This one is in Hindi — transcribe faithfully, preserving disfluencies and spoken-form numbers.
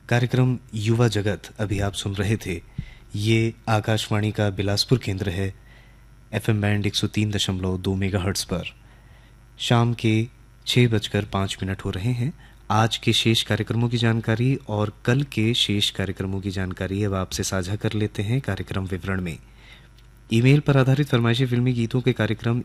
कार्यक्रम युवा जगत अभी आप सुन रहे थे। ये आकाशवाणी का बिलासपुर केंद्र है। एफएम बैंड एक सौ तीन दशमलव दो मेगाहर्ट्ज़ पर शाम के छः बजकर पाँच मिनट हो रहे हैं। आज के शेष कार्यक्रमों की जानकारी और कल के शेष कार्यक्रमों की जानकारी अब आपसे साझा कर लेते हैं कार्यक्रम विवरण में। ईमेल पर आधारित फरमाइशी फिल्मी गीतों के कार्यक्रम